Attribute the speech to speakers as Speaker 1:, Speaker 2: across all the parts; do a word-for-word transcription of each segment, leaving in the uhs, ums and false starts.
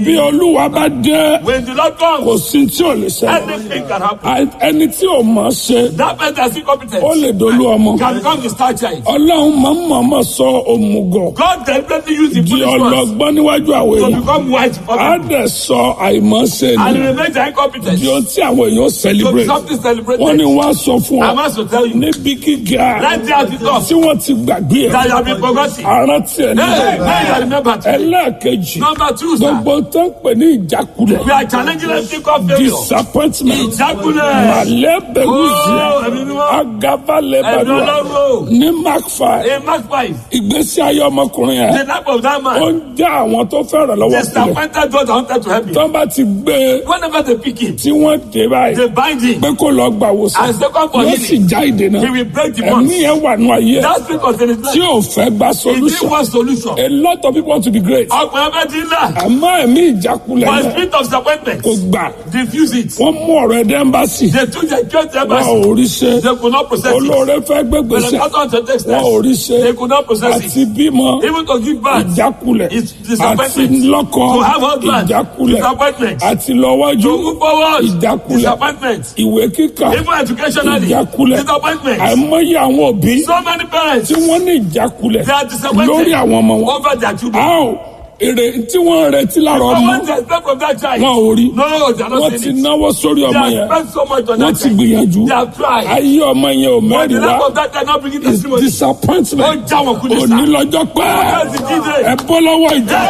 Speaker 1: Bí Olúwa bá dé,
Speaker 2: When the Lord
Speaker 1: kò
Speaker 2: comes,
Speaker 1: sí tí ò lè ṣẹlẹ̀.
Speaker 2: anything can happen.
Speaker 1: Ẹni tí ò mọ̀ ṣe,
Speaker 2: That man that's incompetent
Speaker 1: ó lè dolú ọmọ.
Speaker 2: can become the star child.
Speaker 1: Ọlọ́run máa ń mọ̀ọ́mọ̀ sọ òmùgọ̀
Speaker 2: God deliberately used the
Speaker 1: di
Speaker 2: foolish ones
Speaker 1: ọlọ́gbọ́n níwájú àwọn
Speaker 2: to
Speaker 1: èèyàn.
Speaker 2: become wise for
Speaker 1: Á
Speaker 2: them.
Speaker 1: dẹ̀ sọ àìmọ̀ṣe
Speaker 2: And he
Speaker 1: ni
Speaker 2: remains incompetent.
Speaker 1: di ohun tí àwọn èèyàn
Speaker 2: To be
Speaker 1: celebrate.
Speaker 2: something
Speaker 1: Wọ́n ní
Speaker 2: celebrated.
Speaker 1: wọ́n á sọ fún
Speaker 2: I
Speaker 1: ọ
Speaker 2: must tell you,
Speaker 1: níbi gíga
Speaker 2: right there at the top,
Speaker 1: tí wọ́n ti gbàgbé ẹ̀.
Speaker 2: that you have been forgotten.
Speaker 1: Àrántí ẹ̀
Speaker 2: Hey,
Speaker 1: ní.
Speaker 2: now you remember today.
Speaker 1: Ẹlẹ́ẹ̀kejì,
Speaker 2: Number two, sir.
Speaker 1: gbogbo tó ń pè ní ìjákulẹ̀,
Speaker 2: We are challenging them to think of failure.
Speaker 1: disappointment,
Speaker 2: Ìjákulẹ̀.
Speaker 1: malẹ́bẹ̀rúzìá,
Speaker 2: Oh, ẹ̀mí mímọ́.
Speaker 1: agabalẹ̀bàdùà,
Speaker 2: Ẹ̀mí Ọlọ́run.
Speaker 1: ní mark five,
Speaker 2: A Mark five.
Speaker 1: ìgbésí ayé ọmọkùnrin yẹn,
Speaker 2: The life of that
Speaker 1: ó
Speaker 2: man.
Speaker 1: ń já àwọn tó fẹ́ràn lọ́wọ́ sílẹ̀.
Speaker 2: Disappointed God that wanted to help him.
Speaker 1: Tó bá ti gbé e,
Speaker 2: Whenever they pick him,
Speaker 1: tí wọ́n dé báyìí,
Speaker 2: they bind him.
Speaker 1: pé kó lọ gbà wòsàn,
Speaker 2: And second for
Speaker 1: yóò sì
Speaker 2: healing,
Speaker 1: já ìdènà.
Speaker 2: he will break the
Speaker 1: Ẹ̀mí
Speaker 2: bonds.
Speaker 1: yẹn wà nù ayé ẹ̀,
Speaker 2: That spirit was in his life.
Speaker 1: tí ò fẹ́ gba
Speaker 2: He
Speaker 1: solution.
Speaker 2: didn't want solution.
Speaker 1: A lot of people want to be great.
Speaker 2: Ọkùnrin ẹgbẹ́ ti ń là.
Speaker 1: Àmọ́ ẹ̀mí ìjákulẹ̀
Speaker 2: For
Speaker 1: yẹn
Speaker 2: spirit of disappointment,
Speaker 1: kò gbà.
Speaker 2: refuse it.
Speaker 1: Wọ́n mú ọ̀rọ̀ ẹ̀dẹ́ ẹ́mbásì.
Speaker 2: They took the church
Speaker 1: Wọn
Speaker 2: embassy.
Speaker 1: ò rí ṣe.
Speaker 2: They could not process it.
Speaker 1: Olóore fẹ́
Speaker 2: When the
Speaker 1: gbégbèsè.
Speaker 2: pastor to take
Speaker 1: Wọn ò
Speaker 2: steps,
Speaker 1: rí ṣe.
Speaker 2: they could not process
Speaker 1: Àti
Speaker 2: it.
Speaker 1: bímọ
Speaker 2: Even to give birth,
Speaker 1: ìjákulẹ̀.
Speaker 2: it's
Speaker 1: Àti
Speaker 2: disappointment.
Speaker 1: lọ́kọ
Speaker 2: To have husband,
Speaker 1: ìjákulẹ̀.
Speaker 2: disappointment.
Speaker 1: Àti lọ́wọ́jú
Speaker 2: To move forward,
Speaker 1: ìjákulẹ̀.
Speaker 2: disappointment.
Speaker 1: Ìwé kíkà
Speaker 2: Even educationally,
Speaker 1: ìjákulẹ̀.
Speaker 2: disappointment.
Speaker 1: Àìmọye àwọn òbí
Speaker 2: So many parents,
Speaker 1: tí wọ́n ní ìjákulẹ̀
Speaker 2: they are disappointed
Speaker 1: lórí àwọn ọmọ wọn.
Speaker 2: over their children.
Speaker 1: Áò èrè tí wọ́n ń retí lára
Speaker 2: But
Speaker 1: ọmọ
Speaker 2: what they expect from that child?
Speaker 1: wọn ò rí.
Speaker 2: No, they are not
Speaker 1: Wọ́n ti
Speaker 2: seeing it.
Speaker 1: náwó sórí ọmọ
Speaker 2: They
Speaker 1: yẹn.
Speaker 2: have spent so much on
Speaker 1: Wọ́n
Speaker 2: that
Speaker 1: ti
Speaker 2: child.
Speaker 1: gbìyànjú.
Speaker 2: They have tried.
Speaker 1: Ayé ọmọ yẹn ò
Speaker 2: But the
Speaker 1: mẹ́rin
Speaker 2: lack
Speaker 1: wá.
Speaker 2: of that child not bringing
Speaker 1: It's
Speaker 2: testimony.
Speaker 1: disappointment.
Speaker 2: Ó já wọn kulẹ̀
Speaker 1: Òní
Speaker 2: sá.
Speaker 1: lọ́jọ́ pẹ́.
Speaker 2: Yes, it is.
Speaker 1: Ẹ bọ́ lọ́wọ́ ìjà.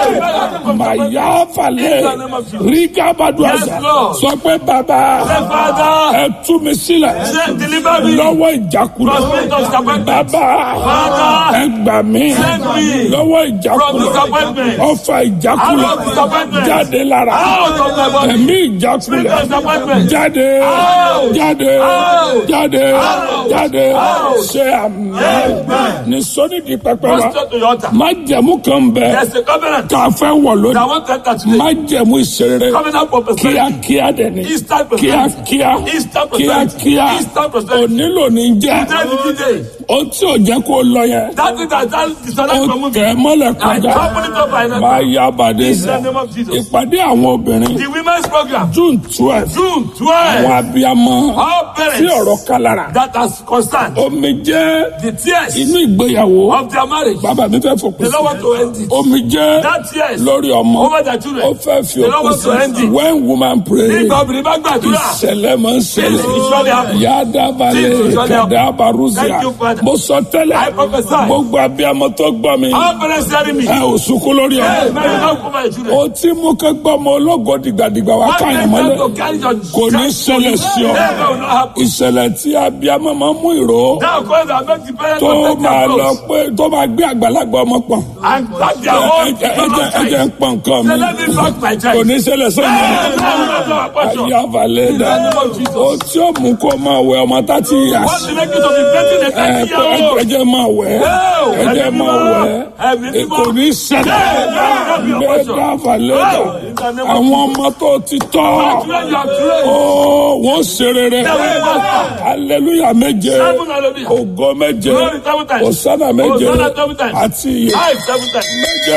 Speaker 1: Màyà falẹ̀. Rígà Bàdúrà.
Speaker 2: Yes, Lord.
Speaker 1: Sọ pé bàbá
Speaker 2: Say, Father,
Speaker 1: ẹ tú mi sílẹ̀.
Speaker 2: say, deliver me
Speaker 1: Lọ́wọ́ ìjákulẹ̀.
Speaker 2: from spirit of disappointment.
Speaker 1: Bàbá
Speaker 2: Father,
Speaker 1: ẹ gbà mí.
Speaker 2: save me
Speaker 1: Lọ́wọ́
Speaker 2: from
Speaker 1: ìjákulẹ̀.
Speaker 2: disappointment.
Speaker 1: Ọfà
Speaker 2: Out
Speaker 1: ìjákulẹ̀.
Speaker 2: of disappointment.
Speaker 1: Jáde lára.
Speaker 2: Out of my body.
Speaker 1: Ẹ̀mí ìjákulẹ̀.
Speaker 2: Spirit of disappointment.
Speaker 1: Jáde.
Speaker 2: Out.
Speaker 1: Jáde.
Speaker 2: Out.
Speaker 1: Jáde.
Speaker 2: Out.
Speaker 1: Jáde.
Speaker 2: Out.
Speaker 1: Ṣé àmì.
Speaker 2: Amen.
Speaker 1: Ní sọ́nídìí pẹpẹ
Speaker 2: Go
Speaker 1: wa.
Speaker 2: straight to your altar.
Speaker 1: Májẹ̀mú kan bẹ.
Speaker 2: There's a covenant
Speaker 1: Tá a fẹ́ wọ̀
Speaker 2: that
Speaker 1: lónìí.
Speaker 2: won't enter today.
Speaker 1: Májẹ̀mú ìṣerere.
Speaker 2: Covenant for prosperity.
Speaker 1: Kíákíá dẹ̀ ni.
Speaker 2: Instant prosperity.
Speaker 1: Kíákíá.
Speaker 2: Instant prosperity.
Speaker 1: Kíákíá.
Speaker 2: Instant prosperity.
Speaker 1: Onílò ní jẹ́.
Speaker 2: Today is the day.
Speaker 1: Ohun tí ò jẹ́ kó lọ yẹn.
Speaker 2: That is that that is
Speaker 1: Ó
Speaker 2: not from
Speaker 1: tẹ̀
Speaker 2: moving.
Speaker 1: mọ́lẹ̀
Speaker 2: I
Speaker 1: kọjá.
Speaker 2: trample it up by
Speaker 1: Máa
Speaker 2: now.
Speaker 1: yá bàdé
Speaker 2: In
Speaker 1: sá.
Speaker 2: the name of Jesus.
Speaker 1: Ìpàdé àwọn obìnrin.
Speaker 2: The women's program.
Speaker 1: June twelve.
Speaker 2: June
Speaker 1: Àwọn
Speaker 2: twelve.
Speaker 1: abiyamọ.
Speaker 2: All
Speaker 1: Tí
Speaker 2: parents
Speaker 1: ọ̀rọ̀ kálára.
Speaker 2: that has concerned
Speaker 1: Omi jẹ́
Speaker 2: the tears
Speaker 1: inú ìgbéyàwó.
Speaker 2: of their marriage.
Speaker 1: Bàbá mi fẹ́ fòpin
Speaker 2: They
Speaker 1: sí.
Speaker 2: don't want to end it.
Speaker 1: Omi jẹ́
Speaker 2: That tears
Speaker 1: lórí ọmọ.
Speaker 2: over their
Speaker 1: Ó
Speaker 2: children.
Speaker 1: fẹ́ fi
Speaker 2: They don't
Speaker 1: òpin
Speaker 2: want to end
Speaker 1: sí.
Speaker 2: it.
Speaker 1: When woman pray,
Speaker 2: Nígbà obìnrin bá gbàdúrà.
Speaker 1: ìṣẹ̀lẹ̀ máa ń
Speaker 2: Things
Speaker 1: ṣẹlẹ̀.
Speaker 2: usually happen.
Speaker 1: Yàda balẹ̀
Speaker 2: Things usually happen.
Speaker 1: kàdá barúzìà.
Speaker 2: Thank you, Father.
Speaker 1: Mo sọ tẹ́lẹ̀.
Speaker 2: I prophesy.
Speaker 1: Gbogbo abiyamọ tó gbọ́ mi.
Speaker 2: All parents hearing me.
Speaker 1: Ẹ ò sunkún lórí
Speaker 2: Hey,
Speaker 1: ẹ̀.
Speaker 2: man, you don't come by your children.
Speaker 1: O tí mú kẹ́ gbọ́ ọmọ ológo dìgbàdìgbà wá
Speaker 2: One
Speaker 1: káyàn
Speaker 2: man
Speaker 1: mọ́lẹ̀.
Speaker 2: to carry your
Speaker 1: Kò ní ṣẹlẹ̀ sí ọ.
Speaker 2: Never will not happen.
Speaker 1: Ìṣẹ̀lẹ̀ tí abiyamọ máa ń mú ìró.
Speaker 2: Now, cause I make the parents
Speaker 1: Tó
Speaker 2: to take
Speaker 1: máa
Speaker 2: their
Speaker 1: lọ
Speaker 2: clothes
Speaker 1: pé tó máa gbé àgbàlagbà ọmọ pọ̀n.
Speaker 2: and pack their
Speaker 1: Ẹ
Speaker 2: own
Speaker 1: jẹ́- ẹ jẹ́- ẹ jẹ́ ń
Speaker 2: child.
Speaker 1: pọ̀ nǹkan mi.
Speaker 2: Say, let me pack my
Speaker 1: Kò
Speaker 2: child.
Speaker 1: ní ṣẹlẹ̀ sẹ́yìn.
Speaker 2: Hey, man, you don't know our portion.
Speaker 1: Ayé àbálẹ̀ dà. O tí ó mú kó máa wẹ ọmọ tátí yà.
Speaker 2: What to make you to be betting a
Speaker 1: Ẹ
Speaker 2: thirty
Speaker 1: pé
Speaker 2: year old?
Speaker 1: ẹ jẹ́ máa wẹ̀ ẹ́. Ẹ jẹ́ máa wẹ̀ ẹ́. Kò ní ṣẹlẹ̀. Bẹ́ẹ̀ dá àbálẹ̀ dà. Àwọn ọmọ tó ti tọ́.
Speaker 2: Children, you are trained.
Speaker 1: Ó wọ́n ṣe rere.
Speaker 2: They will prosper.
Speaker 1: Hallelujah méje.
Speaker 2: Seven hallelujah.
Speaker 1: Ògo méje.
Speaker 2: Glory seven times.
Speaker 1: Hosanna méje.
Speaker 2: Hosanna seven times.
Speaker 1: Àti iye
Speaker 2: Five seven times.
Speaker 1: méje.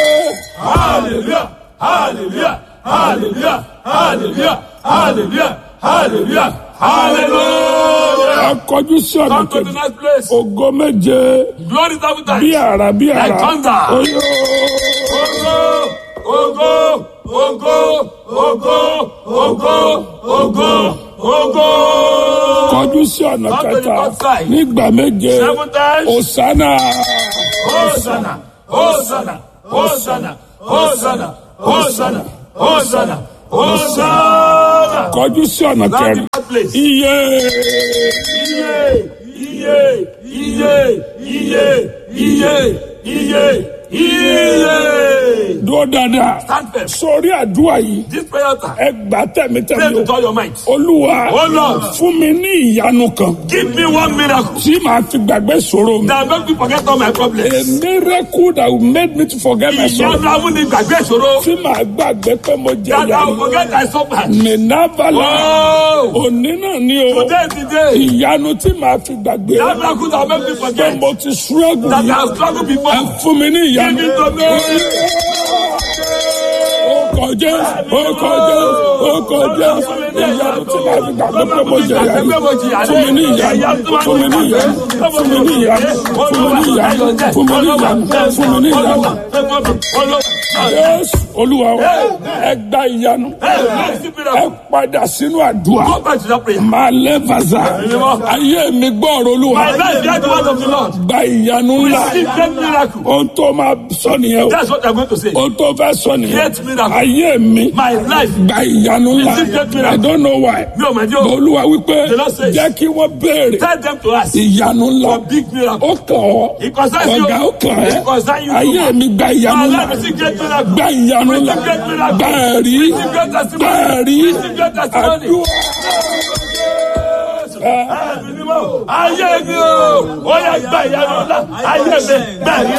Speaker 2: Hallelujah. Hallelujah. Hallelujah. Hallelujah. Hallelujah. Hallelujah. Hallelujah.
Speaker 1: Ẹ kọjú sí ọ̀nà
Speaker 2: Come to the
Speaker 1: kejì.
Speaker 2: next place.
Speaker 1: Ògo méje.
Speaker 2: Glory seven times.
Speaker 1: Bí àrá bí àrá.
Speaker 2: Like thunder.
Speaker 1: Oyó.
Speaker 2: Ogo, ogo, ogo, ogo, ogo, ogo, ogo.
Speaker 1: Kọjú sí ọ̀nà
Speaker 2: Come to the
Speaker 1: kẹta.
Speaker 2: north side.
Speaker 1: Nígbà méje.
Speaker 2: Seven times.
Speaker 1: Hosanna.
Speaker 2: Hosanna, Hosanna, Hosanna, Hosanna, Hosanna, Hosanna, Hosanna.
Speaker 1: Kọjú sí ọ̀nà
Speaker 2: Now
Speaker 1: kẹrin.
Speaker 2: the place.
Speaker 1: Iye.
Speaker 2: Iye, iye, iye, iye, iye, iye, iye.
Speaker 1: Dúró dáadáa.
Speaker 2: Stand firm.
Speaker 1: Sórí àdúrà yìí.
Speaker 2: This prayer altar.
Speaker 1: Ẹ gbà tẹ̀mítẹ̀mí
Speaker 2: Pray
Speaker 1: o.
Speaker 2: with all your might.
Speaker 1: Olúwa.
Speaker 2: Oh Lord.
Speaker 1: Fún mi ní ìyanu kan.
Speaker 2: Give me one miracle
Speaker 1: Tí màá fi gbàgbé ìṣòro mi.
Speaker 2: that make me forget all my
Speaker 1: A
Speaker 2: problems.
Speaker 1: miracle that will make me to forget my sorrow.
Speaker 2: Ìyanu amúni gbàgbé ìṣòro.
Speaker 1: Tí màá gbàgbé pé mo jẹ
Speaker 2: That I will
Speaker 1: ìyanu.
Speaker 2: forget I suffered.
Speaker 1: Mìnàbàlà.
Speaker 2: Oh,
Speaker 1: Òní náà ni o.
Speaker 2: today is the day.
Speaker 1: Ìyanu tí màá fi gbàgbé.
Speaker 2: That miracle that make me
Speaker 1: Pé
Speaker 2: forget
Speaker 1: mo ti struggle
Speaker 2: that I
Speaker 1: yìí.
Speaker 2: have struggled before.
Speaker 1: Ẹ fún mi ní ìyanu.
Speaker 2: Give it to me.
Speaker 1: orúkọ Jésù orúkọ Jésù orúkọ Jésù ìyanu tí màá fi gbàgbé pé mo jẹ ìyanu fún mi ní ìyanu fún mi ní ìyanu fún mi ní ìyanu fún mi ní ìyanu fún mi ní ìyanu fún mi ní ìyanu. Jésù Olúwa ẹ gba ìyanu ẹ padà sínú àdúrà máa lé vaza ayé mi gbọ́ ọ̀rọ̀ Olúwa gba ìyanu ńlá ohun tó máa sọ nìyẹn o ohun tó fẹ́ sọ nìyẹn ayé mi gba ìyanu ńlá I don't know why Olúwa wípé jẹ́ kí wọ́n béèrè ìyanu ńlá ó kàn ọ́ ọ̀gá ó kàn ẹ́ ayé mi gba ìyanu ńlá gba ìyanu ńlá gba ẹ̀rí gba ẹ̀rí àdúrà.
Speaker 2: Ayé mi o, ó yẹ gba ìyanu ńlá, ayé mi gba ẹ̀rí.